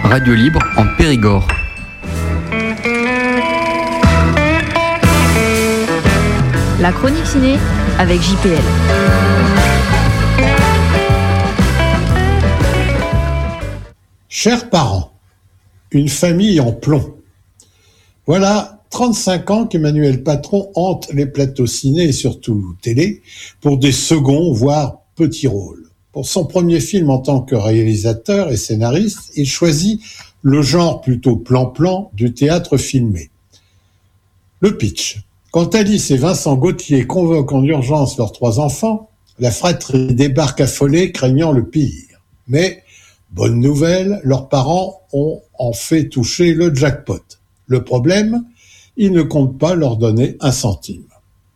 radio libre en Périgord. La chronique ciné avec JPL. Chers parents, une famille en plomb. Voilà 35 ans qu'Emmanuel Patron hante les plateaux ciné et surtout télé pour des seconds, voire petits rôles. Pour son premier film en tant que réalisateur et scénariste, il choisit le genre plutôt plan-plan du théâtre filmé. Le pitch. Quand Alice et Vincent Gauthier convoquent en urgence leurs 3 enfants, la fratrie débarque affolée, craignant le pire. Mais, bonne nouvelle, leurs parents ont en fait touché le jackpot. Le problème, ils ne comptent pas leur donner un centime.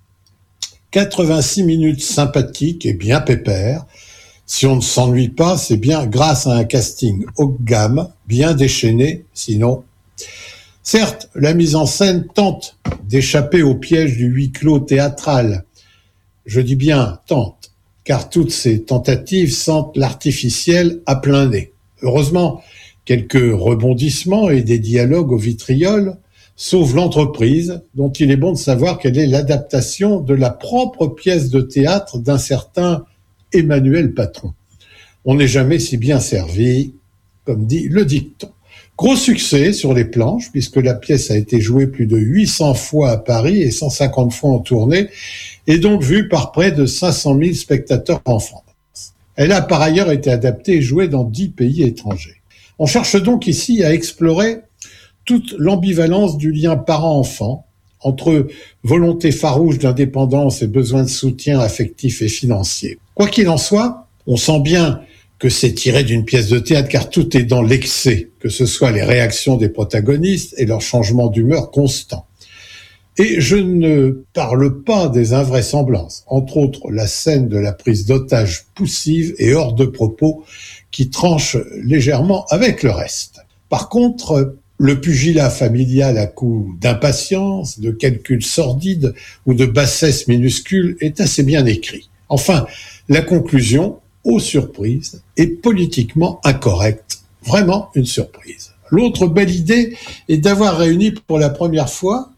86 minutes sympathiques et bien pépères. Si on ne s'ennuie pas, c'est bien grâce à un casting haut de gamme, bien déchaîné, sinon... Certes, la mise en scène tente d'échapper au piège du huis clos théâtral. Je dis bien tente, car toutes ces tentatives sentent l'artificiel à plein nez. Heureusement, quelques rebondissements et des dialogues au vitriol sauvent l'entreprise, dont il est bon de savoir qu'elle est l'adaptation de la propre pièce de théâtre d'un certain Emmanuel Patron. On n'est jamais si bien servi, comme dit le dicton. Gros succès sur les planches, puisque la pièce a été jouée plus de 800 fois à Paris et 150 fois en tournée, et donc vue par près de 500 000 spectateurs en France. Elle a par ailleurs été adaptée et jouée dans 10 pays étrangers. On cherche donc ici à explorer toute l'ambivalence du lien parent-enfant, entre volonté farouche d'indépendance et besoin de soutien affectif et financier. Quoi qu'il en soit, on sent bien que c'est tiré d'une pièce de théâtre, car tout est dans l'excès, que ce soit les réactions des protagonistes et leur changement d'humeur constant. Et je ne parle pas des invraisemblances, entre autres la scène de la prise d'otage poussive et hors de propos qui tranche légèrement avec le reste. Par contre, le pugilat familial à coups d'impatience, de calculs sordides ou de bassesse minuscule est assez bien écrit. Enfin, la conclusion, aux surprises, est politiquement incorrecte. Vraiment une surprise. L'autre belle idée est d'avoir réuni pour la première fois,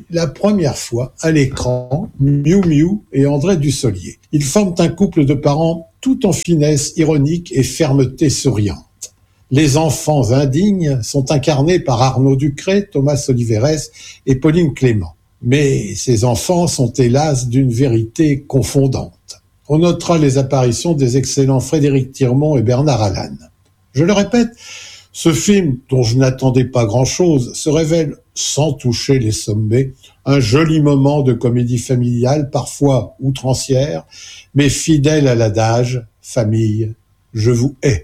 à l'écran, Miou Miou et André Dussolier. Ils forment un couple de parents tout en finesse ironique et fermeté souriante. Les enfants indignes sont incarnés par Arnaud Ducret, Thomas Oliveres et Pauline Clément. Mais ces enfants sont hélas d'une vérité confondante. On notera les apparitions des excellents Frédéric Tirmont et Bernard Allan. Je le répète, ce film, dont je n'attendais pas grand-chose, se révèle, sans toucher les sommets, un joli moment de comédie familiale, parfois outrancière, mais fidèle à l'adage « Famille, je vous hais ».